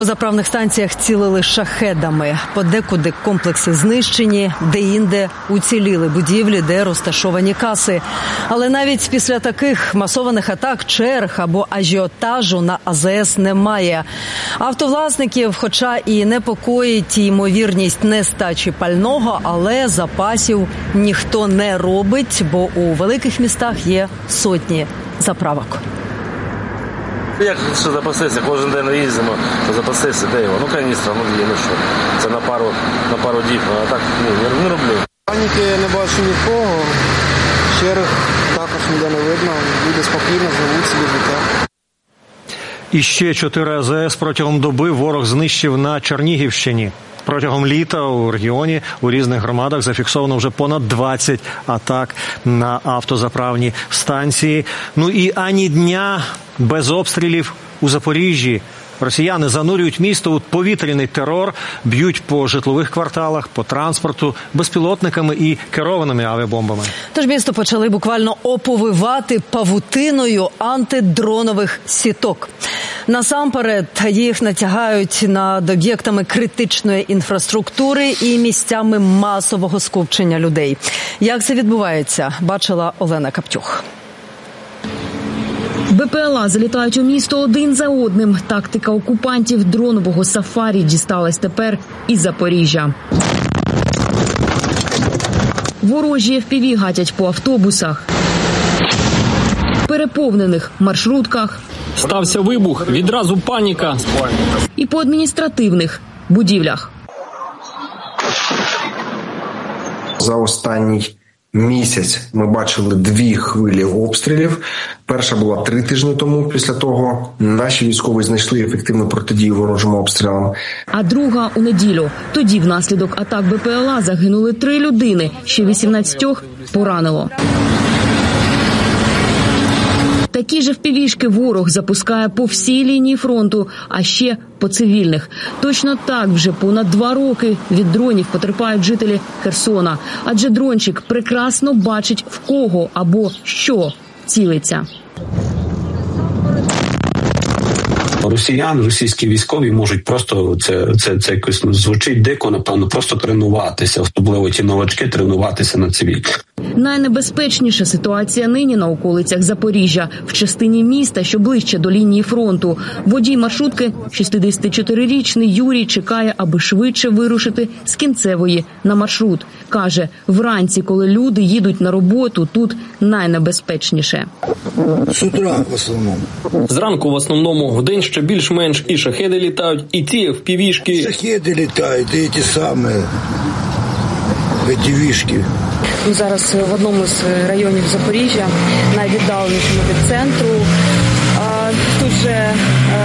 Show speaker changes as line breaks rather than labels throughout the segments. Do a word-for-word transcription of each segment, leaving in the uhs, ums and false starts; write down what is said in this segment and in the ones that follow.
У заправних станціях цілили шахедами. Подекуди комплекси знищені, де-інде уціліли будівлі, де розташовані каси. Але навіть після таких масованих атак черг або ажіотажу на А З С немає. Автовласників, хоча і непокоїть ймовірність нестачі пального, але запасів ніхто не робить, бо у великих містах є сотні заправок.
Як що запасися? Кожен день їздимо, то запасися, де його? Ну, каністра, ну, є, ну що. Це на пару, на пару діб, а так ні, не роблю.
Паніки я не бачу нікого, черг також ніде не видно, люди спокійно живуть собі життя.
І ще чотири А З С протягом доби ворог знищив на Чернігівщині. Протягом літа у регіоні у різних громадах зафіксовано вже понад двадцять атак на автозаправні станції. Ну і ані дня без обстрілів у Запоріжжі. Росіяни занурюють місто у повітряний терор, б'ють по житлових кварталах, по транспорту, безпілотниками і керованими авіабомбами.
Тож місто почали буквально оповивати павутиною антидронових сіток. Насамперед їх натягають над об'єктами критичної інфраструктури і місцями масового скупчення людей. Як це відбувається, бачила Олена Каптюх.
Бе Пе Ел А залітають у місто один за одним. Тактика окупантів дронового сафарі дісталась тепер і Запоріжжя. Ворожі Еф Пі Ві гатять по автобусах, переповнених маршрутках.
Стався вибух, відразу паніка.
І по адміністративних будівлях.
За останній місяць ми бачили дві хвилі обстрілів. Перша була три тижні тому. Після того наші військові знайшли ефективну протидію ворожим обстрілам.
А друга у неділю. Тоді внаслідок атак Бе Пе Ел А загинули три людини, ще вісімнадцятьох поранило. Такі ж Еф Пі Ві-шки ворог запускає по всій лінії фронту, а ще по цивільних. Точно так вже понад два роки від дронів потерпають жителі Херсона. Адже дрончик прекрасно бачить, в кого або що цілиться.
Росіян, російські військові можуть просто, це, це, це якось звучить дико, напевно, просто тренуватися, особливо ті новачки, тренуватися на цивільних.
Найнебезпечніша ситуація нині на околицях Запоріжжя, в частині міста, що ближче до лінії фронту. Водій маршрутки, шістдесятичотирирічний Юрій, чекає, аби швидше вирушити з кінцевої на маршрут. Каже, вранці, коли люди їдуть на роботу, тут найнебезпечніше.
З утра в основному.
Зранку в основному, в день ще більш-менш і шахеди літають, і ті Еф Пі Ві-шки.
Шахеди літають, і ті самі Еф Пі Ві-шки.
Зараз в одному з районів Запоріжжя, найвіддаленішому від центру. Тут вже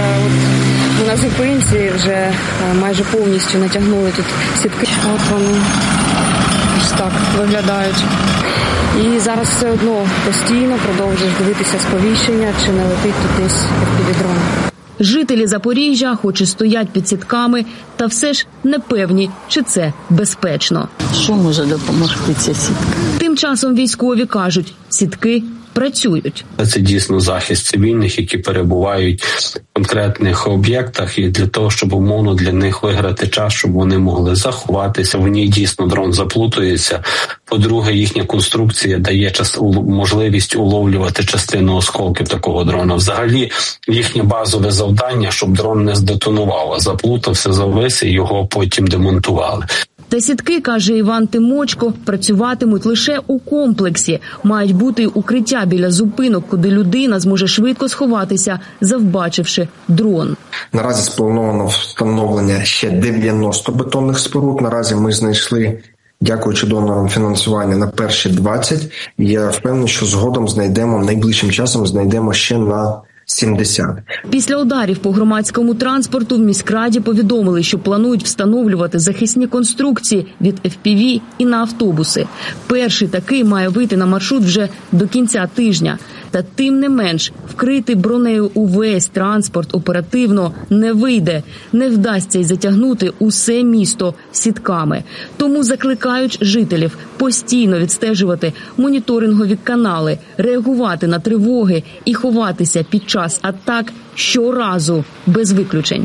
от, на зупинці вже майже повністю натягнули тут сітки. От вони ось так виглядають. І зараз все одно постійно продовжуєш дивитися сповіщення, чи не летить тут десь Еф Пі Ві-дрон.
Жителі Запоріжжя, хоч і стоять під сітками, та все ж не певні, чи це безпечно.
Що може допомогти ця сітка?
Тим часом військові кажуть, сітки працюють.
Це дійсно захист цивільних, які перебувають в конкретних об'єктах, і для того, щоб умовно для них виграти час, щоб вони могли заховатися. В ній дійсно дрон заплутується. По-друге, їхня конструкція дає час, можливість уловлювати частину осколків такого дрона. Взагалі, їхнє базове завдання, щоб дрон не здетонував, а заплутався, завис і його потім демонтували.
Та сітки, каже Іван Тимочко, працюватимуть лише у комплексі. Мають бути укриття біля зупинок, куди людина зможе швидко сховатися, завбачивши дрон.
Наразі сплановано встановлення ще дев'яносто бетонних споруд. Наразі ми знайшли, дякуючи донорам, фінансування на перші двадцять. Я впевнений, що згодом знайдемо, найближчим часом знайдемо ще на сімдесят.
Після ударів по громадському транспорту в міськраді повідомили, що планують встановлювати захисні конструкції від Еф Пі Ві і на автобуси. Перший такий має вийти на маршрут вже до кінця тижня. Та тим не менш, вкрити бронею увесь транспорт оперативно не вийде. Не вдасться й затягнути усе місто сітками. Тому закликають жителів постійно відстежувати моніторингові канали, реагувати на тривоги і ховатися під час атак щоразу без виключень.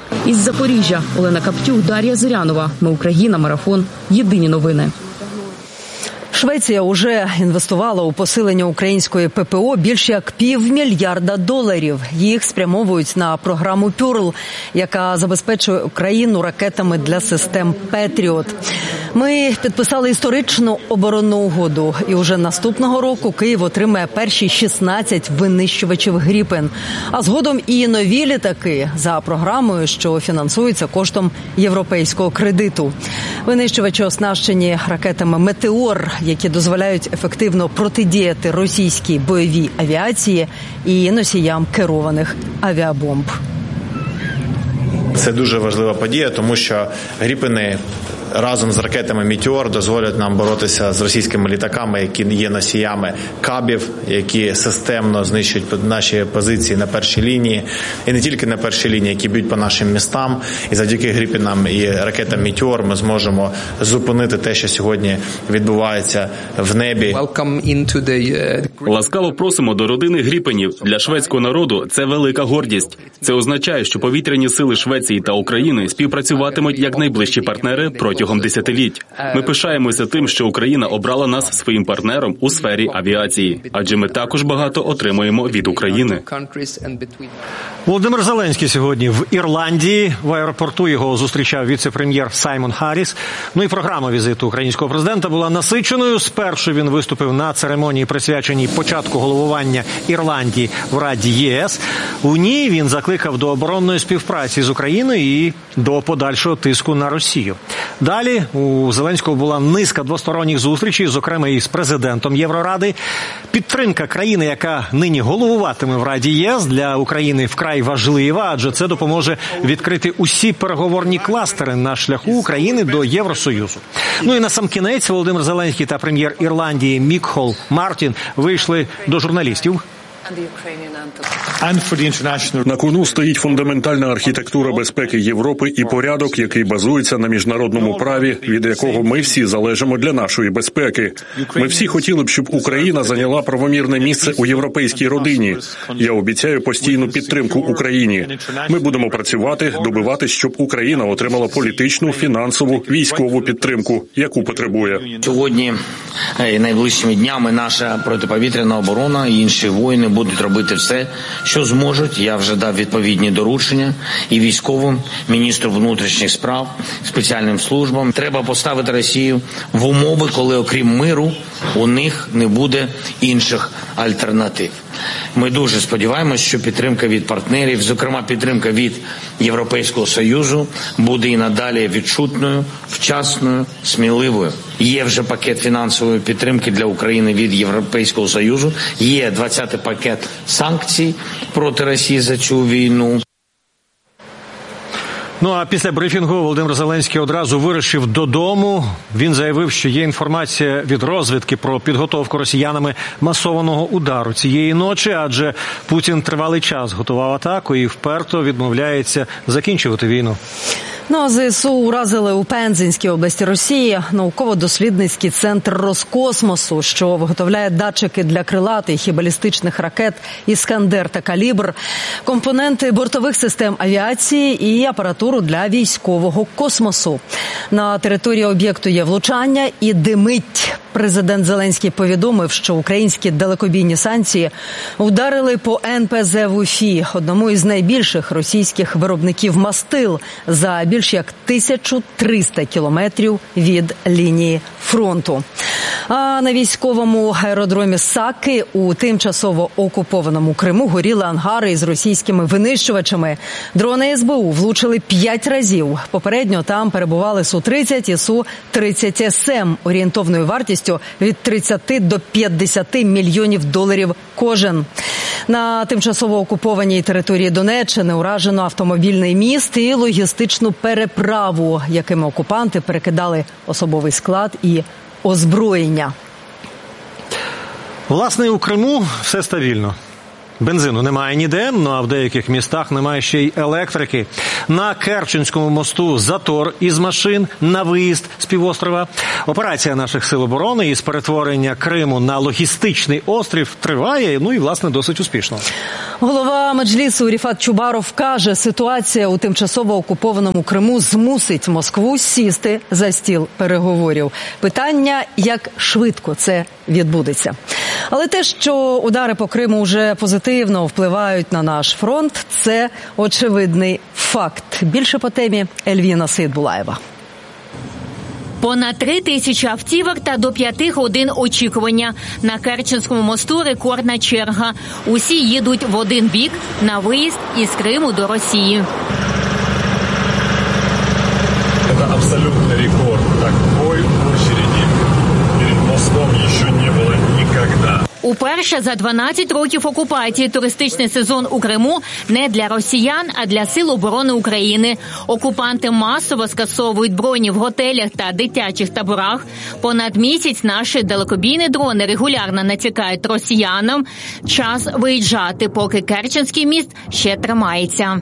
Із Запоріжжя Олена Каптюк, Дар'я Зирянова. Ми Україна. Марафон. Єдині новини.
Швеція уже інвестувала у посилення української ППО більш як півмільярда доларів. Їх спрямовують на програму «Пюрл», яка забезпечує Україну ракетами для систем «Петріот». Ми підписали історичну оборонну угоду, і уже наступного року Київ отримає перші шістнадцять винищувачів «Гріпен», а згодом і нові літаки за програмою, що фінансується коштом європейського кредиту. Винищувачі оснащені ракетами «Метеор», які дозволяють ефективно протидіяти російській бойовій авіації і носіям керованих авіабомб.
Це дуже важлива подія, тому що «Гріпени» разом з ракетами «Метеор» дозволять нам боротися з російськими літаками, які є носіями кабів, які системно знищують наші позиції на першій лінії. І не тільки на першій лінії, які б'ють по нашим містам. І завдяки «Гріпенам» і ракетам «Метеор» ми зможемо зупинити те, що сьогодні відбувається в небі.
Ласкаво просимо до родини Гріпенів. Для шведського народу це велика гордість. Це означає, що повітряні сили Швеції та України співпрацюватимуть як найближчі партнери протягом десятиліть. Ми пишаємося тим, що Україна обрала нас своїм партнером у сфері авіації, адже ми також багато отримуємо від України.
Володимир Зеленський сьогодні в Ірландії. В аеропорту його зустрічав віце-прем'єр Саймон Харріс. Ну і програма візиту українського президента була насиченою. Спершу він виступив на церемонії, присвяченій початку головування Ірландії в Раді ЄС. У ній він закликав до оборонної співпраці з Україною і до подальшого тиску на Росію. Далі у Зеленського була низка двосторонніх зустрічей, зокрема і з президентом Євроради. Підтримка країни, яка нині головуватиме в Раді ЄС, для України вкрай важлива, адже це допоможе відкрити усі переговорні кластери на шляху України до Євросоюзу. Ну і насамкінець Володимир Зеленський та прем'єр Ірландії Мікхол Мартін вийшли до журналістів.
На кону стоїть фундаментальна архітектура безпеки Європи і порядок, який базується на міжнародному праві, від якого ми всі залежимо для нашої безпеки. Ми всі хотіли б, щоб Україна зайняла правомірне місце у європейській родині. Я обіцяю постійну підтримку Україні. Ми будемо працювати, добиватись, щоб Україна отримала політичну, фінансову, військову підтримку, яку потребує.
Сьогодні і найближчими днями наша протиповітряна оборона і інші воїни будуть робити все, що зможуть. Я вже дав відповідні доручення і військовим, міністру внутрішніх справ, спеціальним службам. Треба поставити Росію в умови, коли окрім миру у них не буде інших альтернатив. Ми дуже сподіваємось, що підтримка від партнерів, зокрема підтримка від Європейського Союзу, буде і надалі відчутною, вчасною, сміливою. Є вже пакет фінансової підтримки для України від Європейського Союзу, є двадцятий пакет санкцій проти Росії за цю війну.
Ну а після брифінгу Володимир Зеленський одразу вирушив додому. Він заявив, що є інформація від розвідки про підготовку росіянами масованого удару цієї ночі, адже Путін тривалий час готував атаку і вперто відмовляється закінчувати війну.
Ну, а ЗСУ уразили у Пензенській області Росії науково-дослідницький центр Роскосмосу, що виготовляє датчики для крилатих і балістичних ракет «Іскандер» та «Калібр», компоненти бортових систем авіації і апаратуру для військового космосу. На території об'єкту є влучання і димить. Президент Зеленський повідомив, що українські далекобійні санкції ударили по ен пе зе в Уфі, одному із найбільших російських виробників мастил, за більш як тисячу триста кілометрів від лінії фронту. А на військовому аеродромі Саки у тимчасово окупованому Криму горіли ангари із російськими винищувачами. Дрони ес бе у влучили п'ять разів. Попередньо там перебували Су тридцять і Су тридцять ес ем орієнтовною вартістю від тридцяти до п'ятдесяти мільйонів доларів кожен. На тимчасово окупованій території Донеччини уражено автомобільний міст і логістичну переправу, якими окупанти перекидали особовий склад і озброєння.
Власне, у Криму все стабільно. Бензину немає ніде, ну а в деяких містах немає ще й електрики. На Керченському мосту затор із машин на виїзд з півострова. Операція наших сил оборони із перетворення Криму на логістичний острів триває, ну і, власне, досить успішно.
Голова Меджлісу Ріфат Чубаров каже, ситуація у тимчасово окупованому Криму змусить Москву сісти за стіл переговорів. Питання, як швидко це відбудеться. Але те, що удари по Криму вже позитивно впливають на наш фронт, це очевидний факт. Більше по темі Ельвіна Сейдбулаєва.
Понад три тисячі автівок та до п'яти годин очікування. На Керченському мосту рекордна черга. Усі їдуть в один бік на виїзд із Криму до Росії.
Це абсолютний рекорд. Такої очереди перед мостом ще не було ніколи.
Уперше за дванадцять років окупації туристичний сезон у Криму не для росіян, а для Сил оборони України. Окупанти масово скасовують броні в готелях та дитячих таборах. Понад місяць наші далекобійні дрони регулярно натякають росіянам. Час виїжджати, поки Керченський міст ще тримається.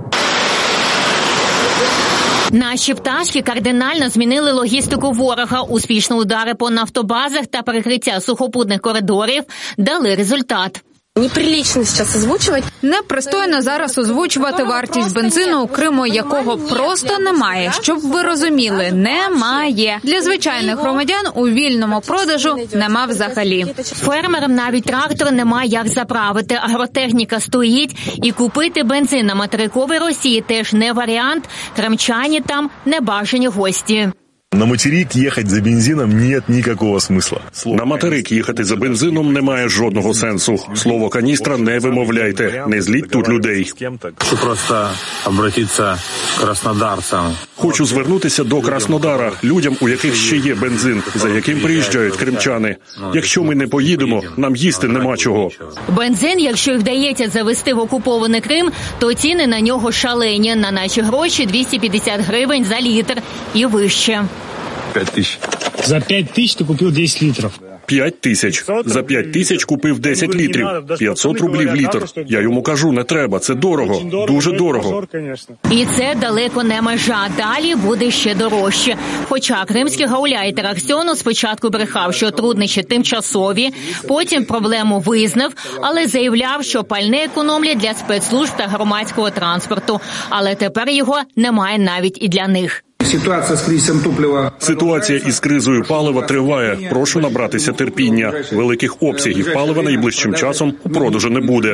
Наші пташки кардинально змінили логістику ворога. Успішні удари по нафтобазах та перекриття сухопутних коридорів дали результат.
Неприлично зараз озвучувати.
Непристойно зараз озвучувати вартість бензину у Криму, якого просто немає. Щоб ви розуміли, немає. Для звичайних громадян у вільному продажу нема взагалі.
Фермерам навіть трактор нема як заправити. Агротехніка стоїть, і купити бензин на материковій Росії теж не варіант. Кримчані там небажані гості.
На материк їхати за бензином нет ніякого смисла.
На материк їхати за бензином немає жодного сенсу. Слово каністра не вимовляйте. Не зліть тут людей.
Хочу просто обратитися к краснодарцям.
Хочу звернутися до Краснодара, людям, у яких ще є бензин, за яким приїжджають кримчани. Якщо ми не поїдемо, нам їсти нема чого.
Бензин, якщо й вдається завести в окупований Крим, то ціни на нього шалені. На наші гроші двісті п'ятдесят гривень за літр і вище.
п'ять тисяч.
За п'ять тисяч ти купив десять літрів.
П'ять тисяч. За п'ять тисяч купив десять літрів. п'ятсот рублів літр. Я йому кажу, не треба, це дорого. Дуже дорого.
І це далеко не межа. Далі буде ще дорожче. Хоча кримський гауляйтер Аксьонов спочатку брехав, що труднощі тимчасові, потім проблему визнав, але заявляв, що пальне економлять для спецслужб та громадського транспорту. Але тепер його немає навіть і для них.
Ситуація з кризисом топлива. Ситуація із кризою палива триває. Прошу набратися терпіння. Великих обсягів палива найближчим часом у продажу не буде.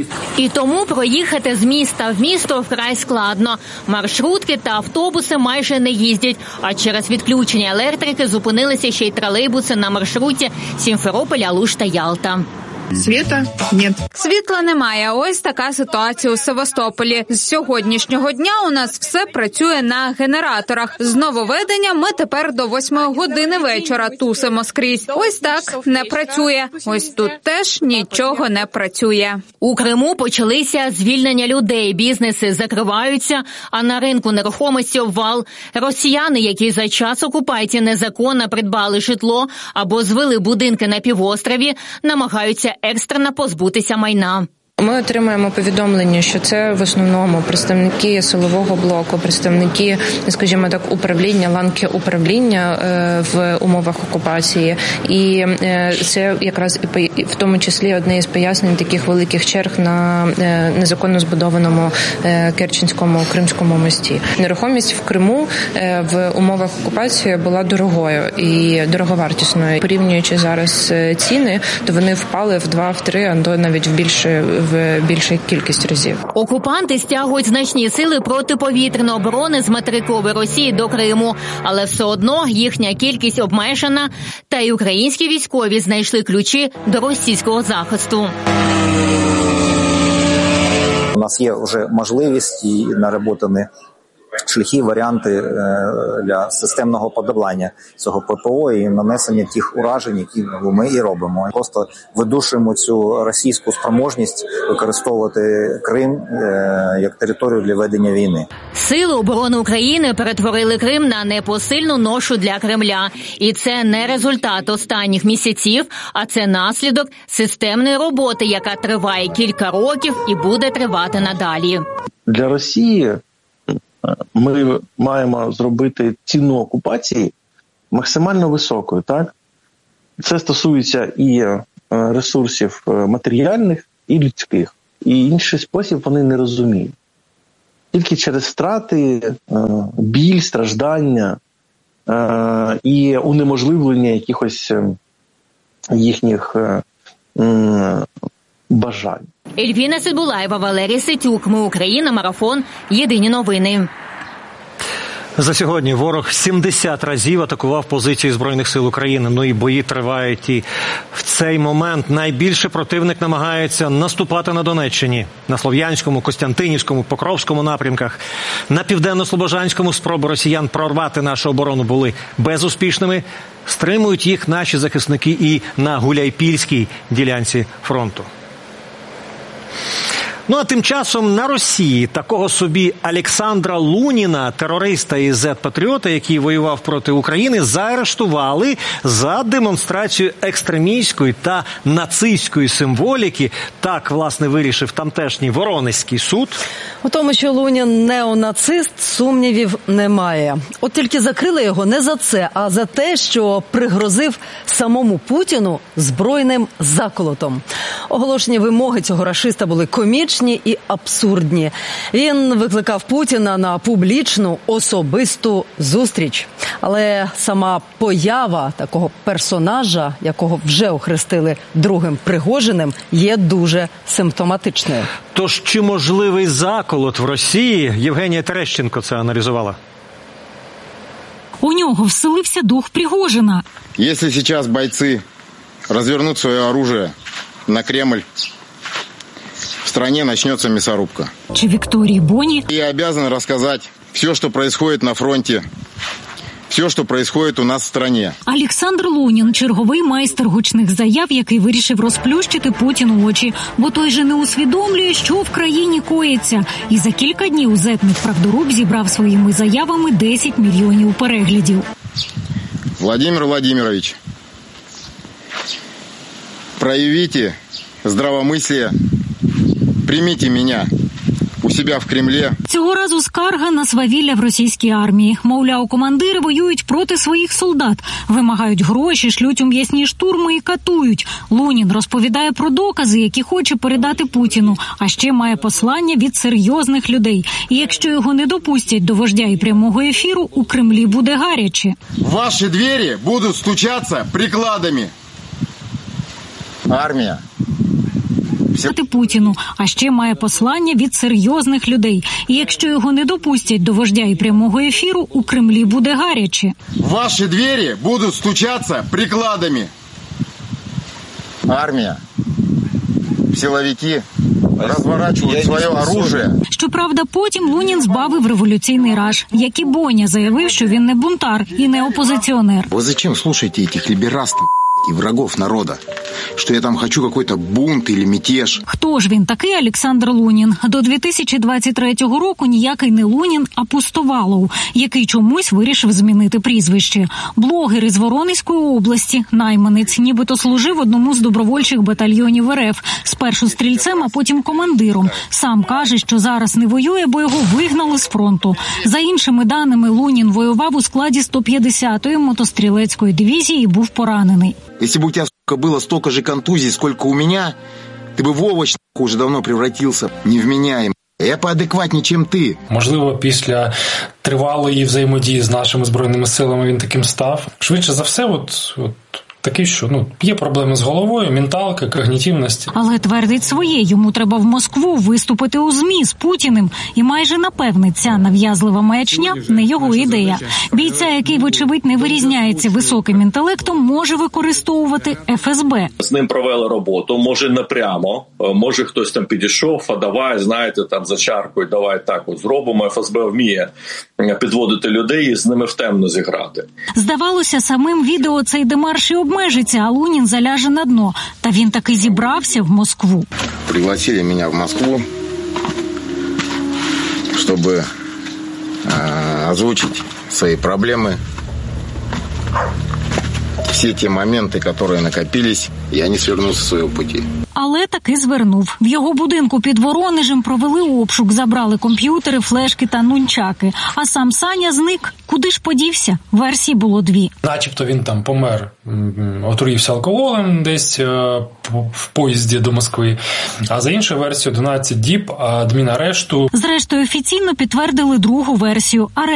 І тому проїхати з міста в місто вкрай складно. Маршрутки та автобуси майже не їздять, а через відключення електрики зупинилися ще й тролейбуси на маршруті Сімферополь-Алуш та Ялта.
Світа? Ні. Світла немає. Ось така ситуація у Севастополі. З сьогоднішнього дня у нас все працює на генераторах. З нововведення ми тепер до восьмої години вечора тусимо скрізь. Ось так не працює. Ось тут теж нічого не працює.
У Криму почалися звільнення людей. Бізнеси закриваються, а на ринку нерухомості обвал. Росіяни, які за час окупації незаконно придбали житло або звели будинки на півострові, намагаються екстрено позбутися майна.
Ми отримуємо повідомлення, що це в основному представники силового блоку, представники, скажімо так, управління, ланки управління в умовах окупації. І це якраз в тому числі одне із пояснень таких великих черг на незаконно збудованому Керченському Кримському мості. Нерухомість в Криму в умовах окупації була дорогою і дороговартісною. Порівнюючи зараз ціни, то вони впали в два, в три, а навіть в більше в більшу кількість разів.
Окупанти стягують значні сили протиповітряної оборони з материкової Росії до Криму, але все одно їхня кількість обмежена, та й українські військові знайшли ключі до російського захисту.
У нас є вже можливість і наработані шляхи, варіанти для системного подолання цього ППО і нанесення тих уражень, які ми і робимо. Просто видушуємо цю російську спроможність використовувати Крим як територію для ведення війни.
Сили оборони України перетворили Крим на непосильну ношу для Кремля. І це не результат останніх місяців, а це наслідок системної роботи, яка триває кілька років і буде тривати надалі.
Для Росії ми маємо зробити ціну окупації максимально високою, так? Це стосується і ресурсів матеріальних, і людських. і інший спосіб вони не розуміють. Тільки через втрати, біль, страждання і унеможливлення якихось їхніх бажань.
Ельвіна Сидбулаєва, Валерій Ситюк. Ми Україна. Марафон. Єдині новини.
За сьогодні ворог сімдесят разів атакував позиції Збройних сил України. Ну і бої тривають. І в цей момент найбільше противник намагається наступати на Донеччині, на Слов'янському, Костянтинівському, Покровському напрямках. На Південно-Слобожанському спроби росіян прорвати нашу оборону були безуспішними. Стримують їх наші захисники і на Гуляйпільській ділянці фронту. Ну а тим часом на Росії такого собі Олександра Луніна, терориста і зет-патріота, який воював проти України, заарештували за демонстрацію екстремістської та нацистської символіки. Так, власне, вирішив тамтешній Воронезький суд.
У тому, що Лунін неонацист, сумнівів немає. От тільки закрили його не за це, а за те, що пригрозив самому Путіну збройним заколотом. Оголошені вимоги цього рашиста були комічні і абсурдні. Він викликав Путіна на публічну особисту зустріч. Але сама поява такого персонажа, якого вже охрестили другим Пригожиним, є дуже симптоматичною.
Тож чи можливий заколот в Росії? Євгенія Терещенко це аналізувала.
У нього вселився дух Пригожина.
Якщо зараз бойці розвернуть своє оружие на Кремль, в стране начнется мясорубка.
Чи Вікторії Боні?
Я обязан рассказать все, что происходит на фронте, все, що происходит у нас в стране.
Олександр Лунін – черговий майстер гучних заяв, який вирішив розплющити Путіну очі, бо той же не усвідомлює, що в країні коїться. І за кілька днів зетник правдоруб зібрав своїми заявами десять мільйонів переглядів.
Владимир Владимирович, проявите здравомыслие, примите меня у себе в Кремлі.
Цього разу скарга на свавілля в російській армії. Мовляв, командири воюють проти своїх солдат, вимагають гроші, шлють у м'ясні штурми і катують. Лунін розповідає про докази, які хоче передати Путіну, а ще має послання від серйозних людей. І якщо його не допустять до вождя і прямого ефіру, у Кремлі буде гаряче.
Ваші двері будуть стучатися прикладами. Армія.
Путіну, а ще має послання від серйозних людей. І якщо його не допустять до вождя і прямого ефіру, у Кремлі буде гаряче.
Ваші двері будуть стучатися прикладами. Армія. Силовики розворачують своє оружие.
Щоправда, потім Лунін збавив революційний раж. Як і Боня заявив, що він не бунтар і не опозиціонер.
Ви зачем слухаєте цих ліберастів і врагов народу? Що я там хочу какой-то бунт или мятеж.
Хто ж він такий Олександр Лунін? До дві тисячі двадцять третього року ніякий не Лунін, а Пустовалов, який чомусь вирішив змінити прізвище. Блогер із Воронезької області, найманець, нібито служив одному з добровольчих батальйонів РФ. Спершу стрільцем, а потім командиром. Сам каже, що зараз не воює, бо його вигнали з фронту. За іншими даними, Лунін воював у складі сто п'ятдесятої мотострілецької дивізії і був поранений.
Якщо б у тебе было столько же контузий, сколько у меня, ты бы в овощ уже давно превратился в невменяемый. Я поадекватнее, чем ти.
Можливо, після тривалої взаємодії з нашими збройними силами він таким став. Швидше за все, от, от такий, що ну є проблеми з головою, менталка, когнітивність.
Але твердить своє, йому треба в Москву виступити у ЗМІ з Путіним. І майже напевне ця нав'язлива маячня не його ідея. Бійця, який, вочевидь, не вирізняється високим інтелектом, може використовувати еф ес бе.
З ним провели роботу, може не прямо, може хтось там підійшов, а давай, знаєте, там за чаркою, давай так от зробимо. еф ес бе вміє підводити людей і з ними в темно зіграти.
Здавалося, самим відео цей демарш і обмежиться, а Лунін заляже на дно. Та він таки зібрався в Москву.
Пригласили мене в Москву, щоб э, озвучити свої проблеми. Все те моменты, которые накопились, я не сверну со своего пути.
А але таки звернув. В його будинку під Воронежем провели обшук, забрали комп'ютери, флешки та нунчаки. А сам Саня зник. Куди ж подівся? Версій було дві.
Начебто він там помер, отруївся алкоголем десь в поїзді до Москви. А за іншою версією одинадцять діб адмінарешту.
Зрештою, офіційно підтвердили другу версію.